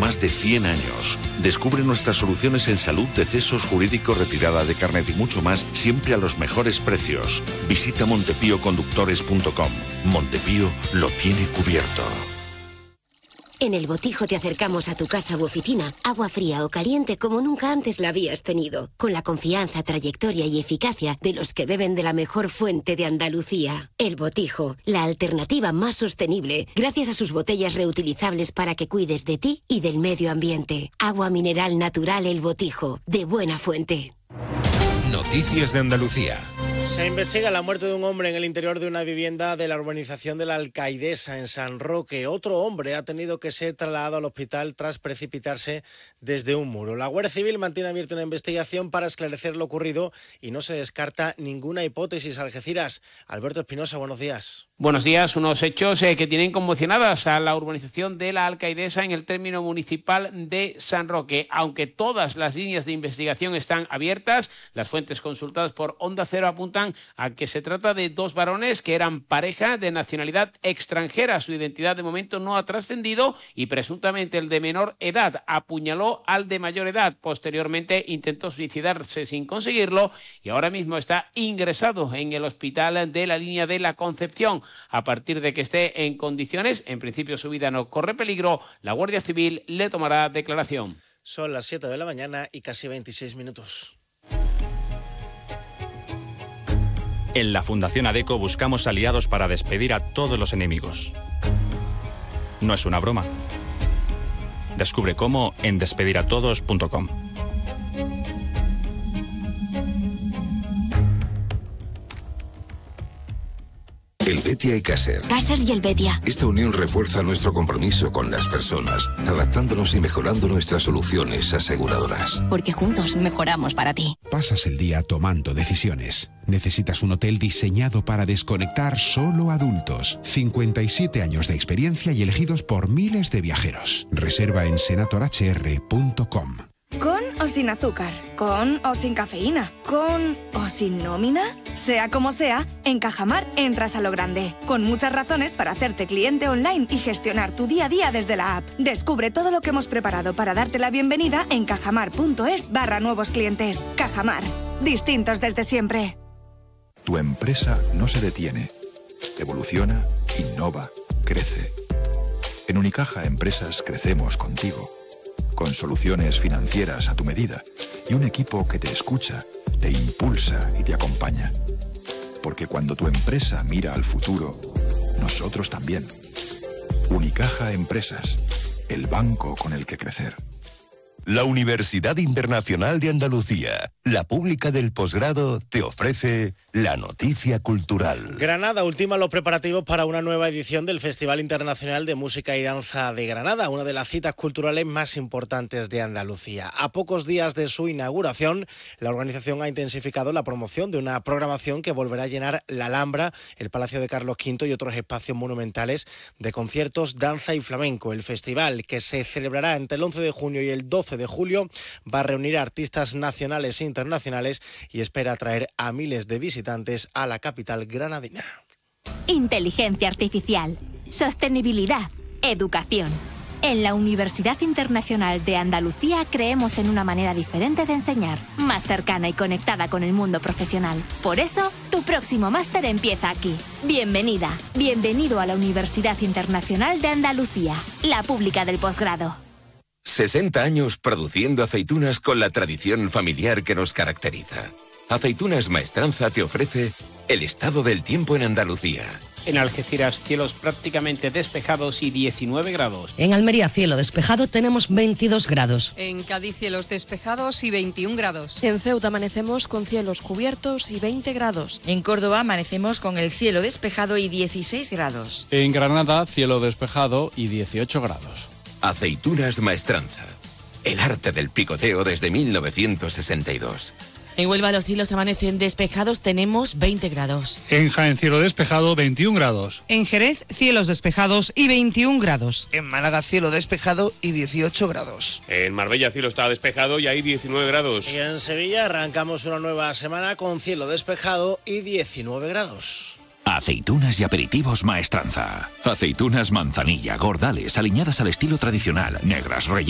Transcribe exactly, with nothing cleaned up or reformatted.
más de cien años. Descubre nuestras soluciones en salud, decesos, jurídico, retirada de carnet y mucho más, siempre a los mejores precios. Visita montepío conductores punto com. Montepío lo tiene cubierto. En El Botijo te acercamos a tu casa u oficina agua fría o caliente como nunca antes la habías tenido, con la confianza, trayectoria y eficacia de los que beben de la mejor fuente de Andalucía. El Botijo, la alternativa más sostenible, gracias a sus botellas reutilizables para que cuides de ti y del medio ambiente. Agua mineral natural El Botijo, de buena fuente. Noticias de Andalucía. Se investiga la muerte de un hombre en el interior de una vivienda de la urbanización de la Alcaidesa, en San Roque. Otro hombre ha tenido que ser trasladado al hospital tras precipitarse desde un muro. La Guardia Civil mantiene abierta una investigación para esclarecer lo ocurrido y no se descarta ninguna hipótesis. Algeciras, Alberto Espinosa, buenos días. Buenos días. Unos hechos eh, que tienen conmocionadas a la urbanización de la Alcaidesa en el término municipal de San Roque. Aunque todas las líneas de investigación están abiertas, las fuentes consultadas por Onda Cero apuntan a que se trata de dos varones que eran pareja de nacionalidad extranjera. Su identidad de momento no ha trascendido y presuntamente el de menor edad apuñaló al de mayor edad. Posteriormente intentó suicidarse sin conseguirlo y ahora mismo está ingresado en el hospital de la línea de la Concepción. A partir de que esté en condiciones, en principio su vida no corre peligro, la Guardia Civil le tomará declaración. Son las siete de la mañana y casi veintiséis minutos. En la Fundación ADECO buscamos aliados para despedir a todos los enemigos. No es una broma. Descubre cómo en despediratodos punto com. El Betia y Caser. Caser y el Betia. Esta unión refuerza nuestro compromiso con las personas, adaptándonos y mejorando nuestras soluciones aseguradoras. Porque juntos mejoramos para ti. Pasas el día tomando decisiones. Necesitas un hotel diseñado para desconectar solo adultos. cincuenta y siete años de experiencia y elegidos por miles de viajeros. Reserva en senator h r punto com. ¿Con o sin azúcar? ¿Con o sin cafeína? ¿Con o sin nómina? Sea como sea, en Cajamar entras a lo grande, con muchas razones para hacerte cliente online y gestionar tu día a día desde la app. Descubre todo lo que hemos preparado para darte la bienvenida en cajamar.es barra nuevos clientes. Cajamar, distintos desde siempre. Tu empresa no se detiene, evoluciona, innova, crece. En Unicaja Empresas crecemos contigo, con soluciones financieras a tu medida y un equipo que te escucha, te impulsa y te acompaña. Porque cuando tu empresa mira al futuro, nosotros también. Unicaja Empresas, el banco con el que crecer. La Universidad Internacional de Andalucía, la pública del posgrado, te ofrece la noticia cultural. Granada ultima los preparativos para una nueva edición del Festival Internacional de Música y Danza de Granada, una de las citas culturales más importantes de Andalucía. A pocos días de su inauguración, la organización ha intensificado la promoción de una programación que volverá a llenar la Alhambra, el Palacio de Carlos quinto y otros espacios monumentales de conciertos, danza y flamenco. El festival, que se celebrará entre el once de junio y el doce de julio, va a reunir a artistas nacionales e internacionales y espera atraer a miles de visitantes a la capital granadina. Inteligencia artificial, sostenibilidad, educación. En la Universidad Internacional de Andalucía creemos en una manera diferente de enseñar, más cercana y conectada con el mundo profesional. Por eso, tu próximo máster empieza aquí. Bienvenida, bienvenido a la Universidad Internacional de Andalucía, la pública del posgrado. sesenta años produciendo aceitunas con la tradición familiar que nos caracteriza. Aceitunas Maestranza te ofrece el estado del tiempo en Andalucía. En Algeciras, cielos prácticamente despejados y diecinueve grados. En Almería, cielo despejado, tenemos veintidós grados. En Cádiz, cielos despejados y veintiún grados. En Ceuta amanecemos con cielos cubiertos y veinte grados. En Córdoba amanecemos con el cielo despejado y dieciséis grados. En Granada, cielo despejado y dieciocho grados. Aceitunas Maestranza. El arte del picoteo desde mil novecientos sesenta y dos. En Huelva los cielos amanecen despejados, tenemos veinte grados. En Jaén, cielo despejado, veintiún grados. En Jerez, cielos despejados y veintiún grados. En Málaga, cielo despejado y dieciocho grados. En Marbella, cielo está despejado y hay diecinueve grados. Y en Sevilla arrancamos una nueva semana con cielo despejado y diecinueve grados. Aceitunas y aperitivos Maestranza. Aceitunas manzanilla, gordales, aliñadas al estilo tradicional, negras, rellenas.